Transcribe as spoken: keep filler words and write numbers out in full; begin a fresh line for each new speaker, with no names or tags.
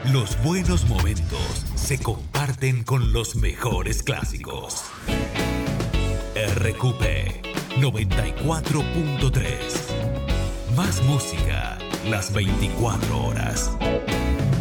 Los buenos momentos se comparten con los mejores clásicos. R Q P noventa y cuatro punto tres. Más música las veinticuatro horas.